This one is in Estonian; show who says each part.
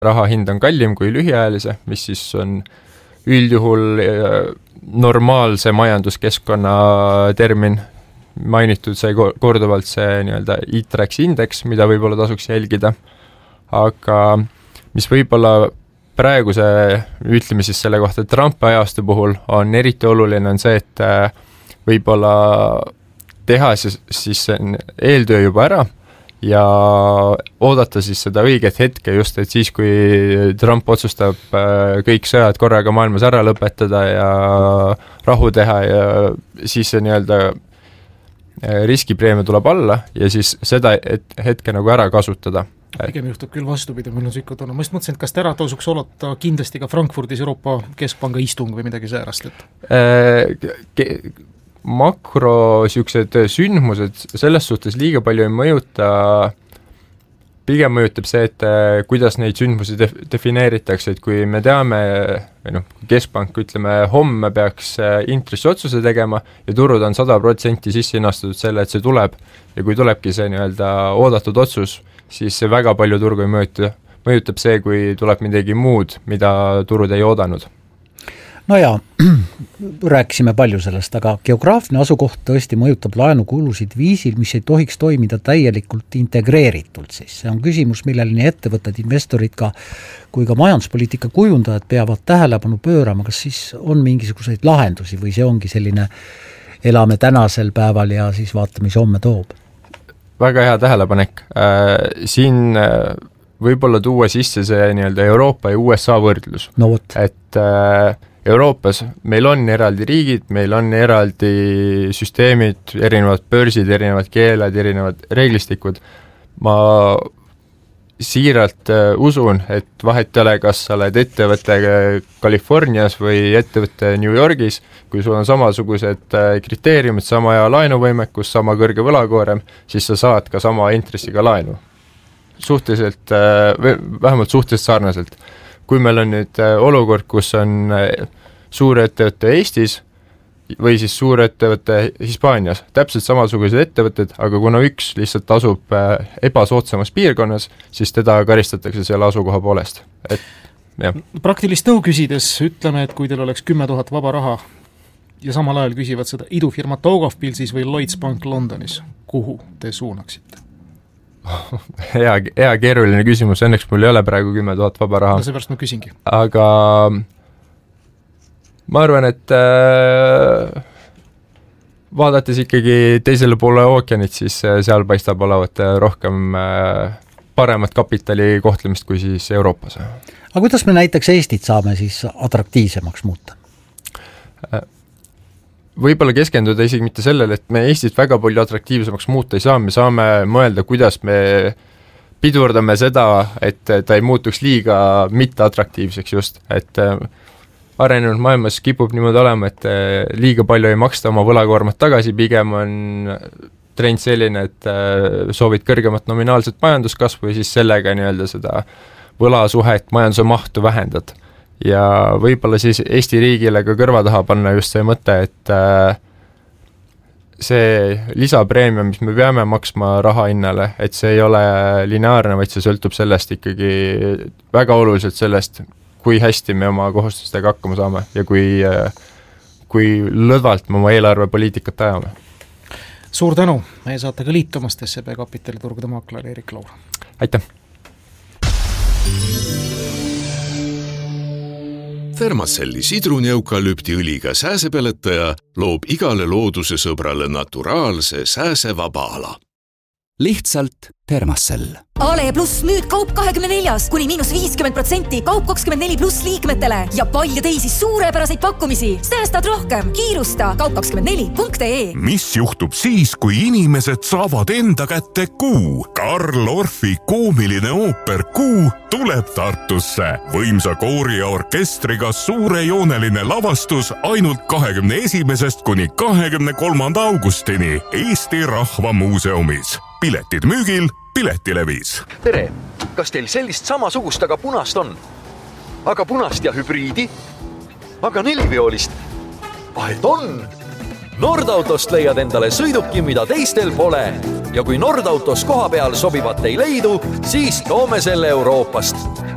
Speaker 1: raha hind on kallim kui lühiajalise, mis siis on üldjuhul normaalse majanduskeskkonna termin, mainitud sai korduvalt see nii-öelda ITREX indeks, mida võib-olla tasuks jälgida, aga mis võib-olla praeguse, ütleme siis selle kohta, Trumpi ajastu puhul on eriti oluline on see, et võib-olla teha siis eeltöö juba ära ja oodata siis seda õiget hetke just, et siis, kui Trump otsustab kõik sõjad korraga maailmas ära lõpetada ja rahu teha ja siis see nii-öelda riskipreemia tuleb alla ja siis seda hetke nagu ära kasutada.
Speaker 2: Pigem juhtub küll vastupidi, mul on siuke tunne. Ma just mõtlesin, et kas ära tasuks oleta kindlasti ka Frankfurdis Euroopa Keskpanga istung või midagi säärast? Makro siuksed sündmused selles suhtes liiga palju ei mõjuta, pigem mõjutab see, et kuidas neid sündmusi defineeritakse, et kui me teame, või Keskpank, ütleme, homme peaks intressiotsuse tegema ja turud on 100% sisse hinnastatud selle, et see tuleb ja kui tulebki see nii-öelda oodatud otsus, siis see väga palju turgu ei mõjutab see, kui tuleb midagi muud, mida turud ei oodanud.
Speaker 3: No ja, rääkisime palju sellest, aga geograafiline asukoht tõesti mõjutab laenukulusid viisil, mis ei tohiks toimida täielikult integreeritult siis. See on küsimus, millele nii ettevõtted, investorid kui ka majanduspoliitika kujundajad peavad tähelepanu pöörama, kas siis on mingisuguseid lahendusi või see ongi selline elame tänasel päeval ja siis vaatame, mis homme toob.
Speaker 1: Väga hea tähelepanek. Siin võib-olla tuua sisse see nii-öelda Euroopa ja USA võrdlus.
Speaker 3: No võt.
Speaker 1: Et Euroopas meil on eraldi riigid, meil on eraldi süsteemid, erinevad börsid, erinevad keeled, erinevad reeglistikud. Ma siiralt usun, et vahet ei ole, kas sa oled ettevõte Californias või ettevõte New Yorgis, kui sul on samasugused kriteeriumid, sama hea laenuvõimekus, sama kõrge võlakoorem, siis sa saad ka sama intressiga laenu. Suhteliselt, vähemalt suhteliselt sarnaselt. Kui meil on nüüd olukord, kus on suurettevõte Eestis või siis suurettevõte Hispaanias, täpselt samasugused ettevõtted, aga kuna üks lihtsalt asub ebasoodsamas piirkonnas, siis teda karistatakse selle asukoha poolest.
Speaker 2: Praktilist nõu küsides ütleme, et kui teil oleks 10 000 vaba raha ja samal ajal küsivad seda idufirma Daugavpilsis või Lloyds Bank Londonis, kuhu te suunaksite?
Speaker 1: Hea keeruline küsimus, õnneks mul ei ole praegu 10 000 vaba raha.
Speaker 2: No seepärast ma küsingi.
Speaker 1: Aga ma arvan, et vaadates ikkagi teisele poole ookeanit, siis seal paistab olevat rohkem paremat kapitali kohtlemist kui siis Euroopas.
Speaker 3: Aga kuidas me näiteks Eestit saame siis atraktiivsemaks muuta?
Speaker 1: Võib-olla keskenduda isegi mitte sellele, et me Eestit väga palju atraktiivsemaks muuta ei saa, me saame mõelda, kuidas me pidurdame seda, et ta ei muutuks liiga mitte atraktiivseks just, et arenenud maailmas kipub niimoodi olema, et liiga palju ei maksta oma võlakoormat tagasi, pigem on trend selline, et soovid kõrgemat nominaalset majanduskasvu ja siis sellega nii-öelda seda võlasuhet, majanduse mahtu vähendad. Ja võib-olla siis Eesti riigile ka kõrva taha panna just see mõte, et see lisapreemia, mis me peame maksma rahahinnale, et see ei ole lineaarne, vaid see sõltub sellest ikkagi väga oluliselt sellest, kui hästi me oma kohustustega hakkama saame ja kui lõdvalt me oma eelarvepoliitikat ajame.
Speaker 2: Suur tänu, meie saate ka liitumast SEB kapitaliturgude maakler Erik Loor.
Speaker 1: Aitäh!
Speaker 4: Thermacelli sidrunieukalüptiõliga sääsepeletaja loob igale looduse sõbrale naturaalse sääsevaba ala.
Speaker 5: Lihtsalt Thermacell.
Speaker 6: Ale Plus nüüd kaup 24, kuni -50%, kaup 24 pluss liikmetele ja palju teisi suurepäraseid pakkumisi. Säästad rohkem, kiirusta kaup24.ee.
Speaker 7: Mis juhtub siis, kui inimesed saavad enda kätte Kuu? Karl Orfi koomiline ooper Kuu tuleb Tartusse. Võimsa koori ja orkestriga suurejooneline lavastus ainult 21. kuni 23. augustini Eesti Rahva Muuseumis. Piletid müügil Piletilevis.
Speaker 8: Tere, kas teil sellist samasugust, aga punast on? Aga punast ja hübriidi? Aga neliveolist? Vahet on! Nordautost leiad endale sõiduki, mida teistel pole. Ja kui Nordautos koha peal sobivat ei leidu, siis toome selle Euroopast.